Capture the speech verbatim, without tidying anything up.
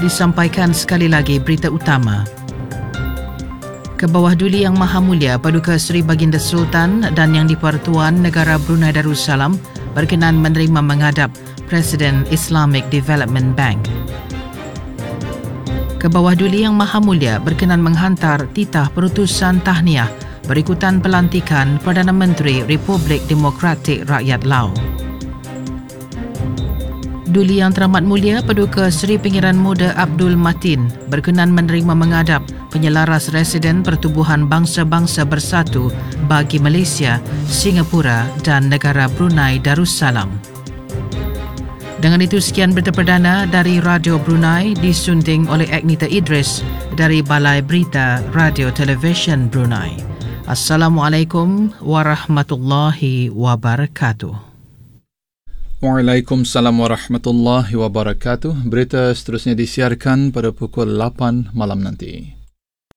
Disampaikan sekali lagi berita utama. Kebawah Duli Yang Maha Mulia Paduka Seri Baginda Sultan dan Yang di-Pertuan Negara Brunei Darussalam berkenan menerima menghadap Presiden Islamic Development Bank. Kebawah Duli Yang Maha Mulia berkenan menghantar titah perutusan tahniah berikutan pelantikan Perdana Menteri Republik Demokratik Rakyat Lao. Duli Yang Teramat Mulia Paduka Seri Pengiran Muda Abdul Matin berkenan menerima menghadap penyelaras Residen Pertubuhan Bangsa-Bangsa Bersatu bagi Malaysia, Singapura dan Negara Brunei Darussalam. Dengan itu, sekian berita perdana dari Radio Brunei disunting oleh Agnita Idris dari Balai Berita Radio Television Brunei. Assalamualaikum warahmatullahi wabarakatuh. Waalaikumsalam warahmatullahi wabarakatuh. Berita seterusnya disiarkan pada pukul lapan malam nanti.